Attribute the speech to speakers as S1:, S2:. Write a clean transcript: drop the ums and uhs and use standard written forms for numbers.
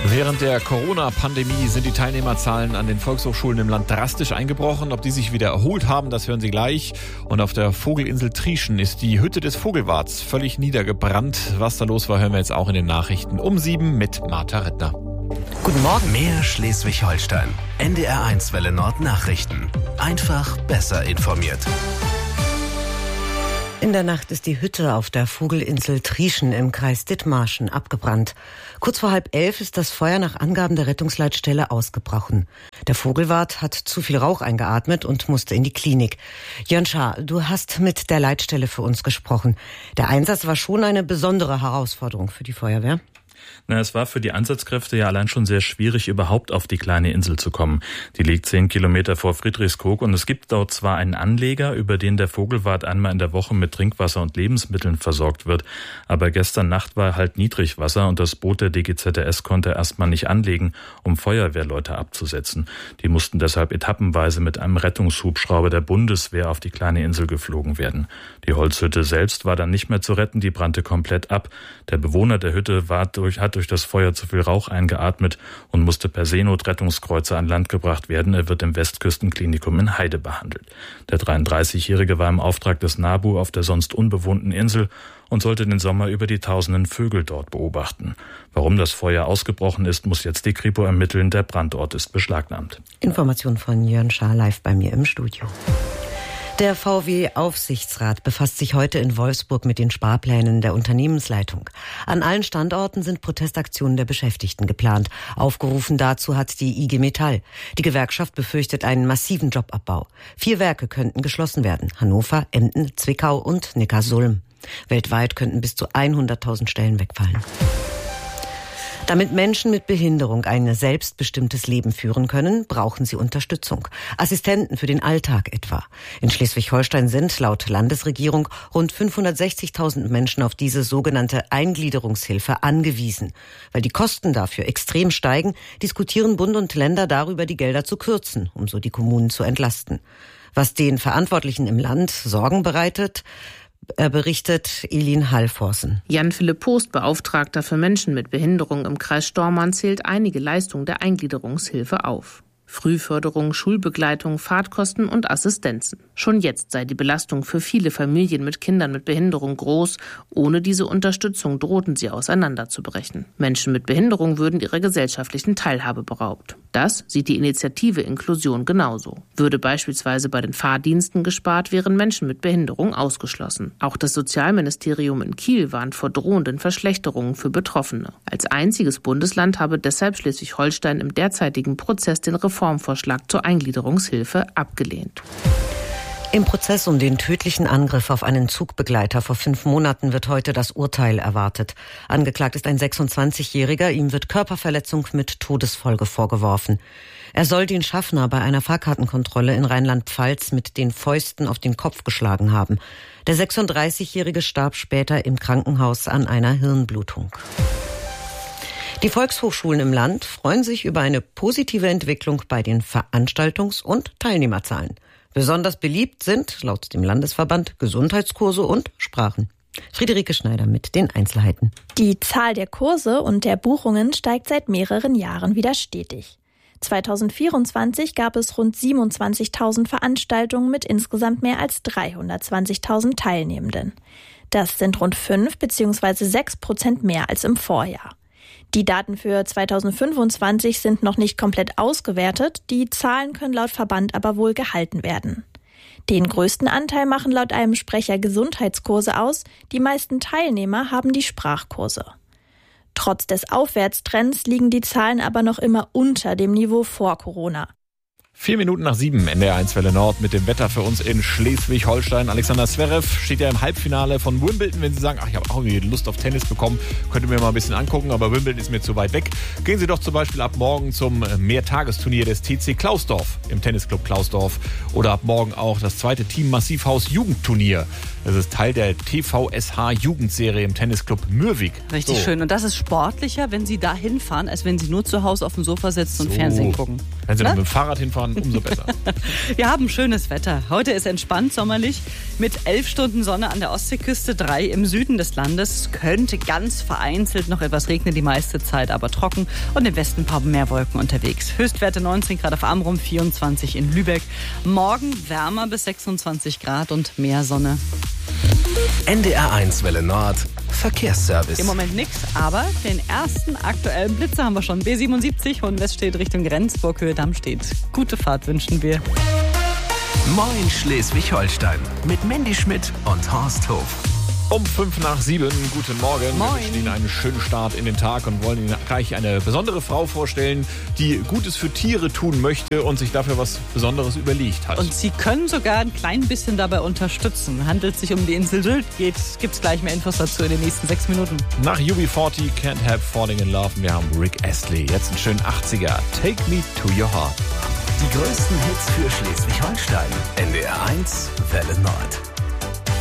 S1: Während der Corona-Pandemie sind die Teilnehmerzahlen an den Volkshochschulen im Land drastisch eingebrochen. Ob die sich wieder erholt haben, das hören Sie gleich. Und auf der Vogelinsel Trieschen ist die Hütte des Vogelwarts völlig niedergebrannt. Was da los war, hören wir jetzt auch in den Nachrichten um 7 mit Martha Rittner.
S2: Guten Morgen. Mehr Schleswig-Holstein. NDR1 Welle Nord Nachrichten. Einfach besser informiert.
S3: In der Nacht ist die Hütte auf der Vogelinsel Trieschen im Kreis Dithmarschen abgebrannt. Kurz vor 10:30 ist das Feuer nach Angaben der Rettungsleitstelle ausgebrochen. Der Vogelwart hat zu viel Rauch eingeatmet und musste in die Klinik. Jörn Schaar, du hast mit der Leitstelle für uns gesprochen. Der Einsatz war schon eine besondere Herausforderung für die Feuerwehr.
S4: Es war für die Einsatzkräfte ja allein schon sehr schwierig, überhaupt auf die kleine Insel zu kommen. Die liegt 10 Kilometer vor Friedrichskoog und es gibt dort zwar einen Anleger, über den der Vogelwart einmal in der Woche mit Trinkwasser und Lebensmitteln versorgt wird, aber gestern Nacht war halt Niedrigwasser und das Boot der DGZS konnte erstmal nicht anlegen, um Feuerwehrleute abzusetzen. Die mussten deshalb etappenweise mit einem Rettungshubschrauber der Bundeswehr auf die kleine Insel geflogen werden. Die Holzhütte selbst war dann nicht mehr zu retten, die brannte komplett ab. Der Bewohner der Hütte hat durch das Feuer zu viel Rauch eingeatmet und musste per Seenotrettungskreuzer an Land gebracht werden. Er wird im Westküstenklinikum in Heide behandelt. Der 33-Jährige war im Auftrag des NABU auf der sonst unbewohnten Insel und sollte den Sommer über die tausenden Vögel dort beobachten. Warum das Feuer ausgebrochen ist, muss jetzt die Kripo ermitteln. Der Brandort ist beschlagnahmt.
S3: Information von Jörn Schaar live bei mir im Studio. Der VW-Aufsichtsrat befasst sich heute in Wolfsburg mit den Sparplänen der Unternehmensleitung. An allen Standorten sind Protestaktionen der Beschäftigten geplant. Aufgerufen dazu hat die IG Metall. Die Gewerkschaft befürchtet einen massiven Jobabbau. 4 Werke könnten geschlossen werden: Hannover, Emden, Zwickau und Neckarsulm. Weltweit könnten bis zu 100.000 Stellen wegfallen. Damit Menschen mit Behinderung ein selbstbestimmtes Leben führen können, brauchen sie Unterstützung. Assistenten für den Alltag etwa. In Schleswig-Holstein sind laut Landesregierung rund 560.000 Menschen auf diese sogenannte Eingliederungshilfe angewiesen. Weil die Kosten dafür extrem steigen, diskutieren Bund und Länder darüber, die Gelder zu kürzen, um so die Kommunen zu entlasten. Was den Verantwortlichen im Land Sorgen bereitet, berichtet Elin Hallforsen.
S5: Jan-Philipp Post, Beauftragter für Menschen mit Behinderung im Kreis Stormarn, zählt einige Leistungen der Eingliederungshilfe auf. Frühförderung, Schulbegleitung, Fahrtkosten und Assistenzen. Schon jetzt sei die Belastung für viele Familien mit Kindern mit Behinderung groß. Ohne diese Unterstützung drohten sie auseinanderzubrechen. Menschen mit Behinderung würden ihrer gesellschaftlichen Teilhabe beraubt. Das sieht die Initiative Inklusion genauso. Würde beispielsweise bei den Fahrdiensten gespart, wären Menschen mit Behinderung ausgeschlossen. Auch das Sozialministerium in Kiel warnt vor drohenden Verschlechterungen für Betroffene. Als einziges Bundesland habe deshalb Schleswig-Holstein im derzeitigen Prozess den Reformvorschlag zur Eingliederungshilfe abgelehnt.
S3: Im Prozess um den tödlichen Angriff auf einen Zugbegleiter vor 5 Monaten wird heute das Urteil erwartet. Angeklagt ist ein 26-Jähriger. Ihm wird Körperverletzung mit Todesfolge vorgeworfen. Er soll den Schaffner bei einer Fahrkartenkontrolle in Rheinland-Pfalz mit den Fäusten auf den Kopf geschlagen haben. Der 36-Jährige starb später im Krankenhaus an einer Hirnblutung. Die Volkshochschulen im Land freuen sich über eine positive Entwicklung bei den Veranstaltungs- und Teilnehmerzahlen. Besonders beliebt sind, laut dem Landesverband, Gesundheitskurse und Sprachen. Friederike Schneider mit den Einzelheiten.
S6: Die Zahl der Kurse und der Buchungen steigt seit mehreren Jahren wieder stetig. 2024 gab es rund 27.000 Veranstaltungen mit insgesamt mehr als 320.000 Teilnehmenden. Das sind rund 5 bzw. 6% mehr als im Vorjahr. Die Daten für 2025 sind noch nicht komplett ausgewertet. Die Zahlen können laut Verband aber wohl gehalten werden. Den größten Anteil machen laut einem Sprecher Gesundheitskurse aus. Die meisten Teilnehmer haben die Sprachkurse. Trotz des Aufwärtstrends liegen die Zahlen aber noch immer unter dem Niveau vor Corona.
S1: 4 Minuten nach 7, NDR1 Welle Nord mit dem Wetter für uns in Schleswig-Holstein. Alexander Zverev steht ja im Halbfinale von Wimbledon. Wenn Sie sagen, ich habe auch irgendwie Lust auf Tennis bekommen, könnt ihr mir mal ein bisschen angucken, aber Wimbledon ist mir zu weit weg. Gehen Sie doch zum Beispiel ab morgen zum Mehrtagesturnier des TC Klausdorf im Tennisclub Klausdorf oder ab morgen auch das zweite Team Massivhaus Jugendturnier. Das ist Teil der TVSH Jugendserie im Tennisclub Mürwik.
S7: Richtig schön. Und das ist sportlicher, wenn Sie da hinfahren, als wenn Sie nur zu Hause auf dem Sofa sitzen und Fernsehen gucken.
S1: Wenn Sie noch mit dem Fahrrad hinfahren, dann umso besser.
S7: Wir haben schönes Wetter. Heute ist entspannt sommerlich mit 11 Stunden Sonne an der Ostseeküste, 3 im Süden des Landes. Es könnte ganz vereinzelt noch etwas regnen, die meiste Zeit aber trocken und im Westen ein paar mehr Wolken unterwegs. Höchstwerte 19 Grad auf Amrum, 24 in Lübeck. Morgen wärmer bis 26 Grad und mehr Sonne.
S2: NDR1 Welle Nord, Verkehrsservice.
S7: Im Moment nichts, aber den ersten aktuellen Blitzer haben wir schon. B77, Hohenweststedt Richtung Rendsburg, Höhe Dammstedt. Gute Fahrt wünschen wir.
S2: Moin Schleswig-Holstein mit Mandy Schmidt und Horst Hof.
S1: Um 6:55, guten Morgen.
S7: Moin.
S1: Wir wünschen Ihnen einen schönen Start in den Tag und wollen Ihnen gleich eine besondere Frau vorstellen, die Gutes für Tiere tun möchte und sich dafür was Besonderes überlegt hat.
S7: Und Sie können sogar ein klein bisschen dabei unterstützen. Handelt sich um die Insel Sylt, gibt's gleich mehr Infos dazu in den nächsten 6 Minuten.
S1: Nach UB40, Can't Help Falling in Love, wir haben Rick Astley. Jetzt einen schönen 80er, Take Me to Your Heart.
S2: Die größten Hits für Schleswig-Holstein. NDR1 Welle Nord.